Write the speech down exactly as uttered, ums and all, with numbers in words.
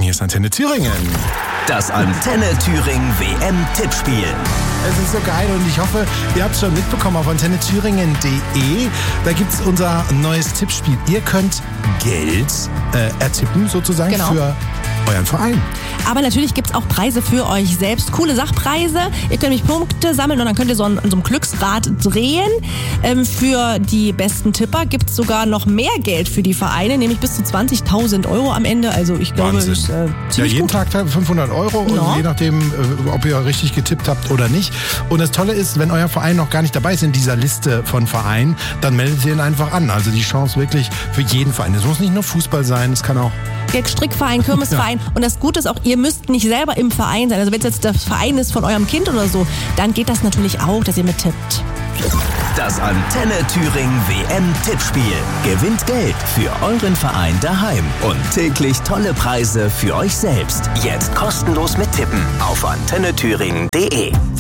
hier ist Antenne Thüringen. Das Antenne Thüringen W M-Tippspiel. Es ist so geil und ich hoffe, ihr habt es schon mitbekommen auf antenne thüringen punkt de. Da gibt es unser neues Tippspiel. Ihr könnt Geld äh, ertippen sozusagen Genau. für euren Verein. Aber natürlich gibt es auch Preise für euch selbst. Coole Sachpreise. Ihr könnt nämlich Punkte sammeln und dann könnt ihr so an, an so einem Glücksrad drehen. Ähm, für die besten Tipper gibt es sogar noch mehr Geld für die Vereine, nämlich bis zu zwanzigtausend Euro am Ende. Also ich glaube, Wahnsinn. ist äh, Ja, ziemlich jeden gut. Tag fünfhundert Euro, Ja. und je nachdem, äh, ob ihr richtig getippt habt oder nicht. Und das Tolle ist, wenn euer Verein noch gar nicht dabei ist in dieser Liste von Vereinen, dann meldet ihr ihn einfach an. Also die Chance wirklich für jeden Verein. Es muss nicht nur Fußball sein, es kann auch... Strickverein, Kirmesverein. Ja. Und das Gute ist auch, ihr müsst nicht selber im Verein sein. Also wenn es jetzt der Verein ist von eurem Kind oder so, dann geht das natürlich auch, dass ihr mittippt. Das Antenne Thüringen W M-Tippspiel. Gewinnt Geld für euren Verein daheim und täglich tolle Preise für euch selbst. Jetzt kostenlos mittippen auf antenne thüringen punkt de.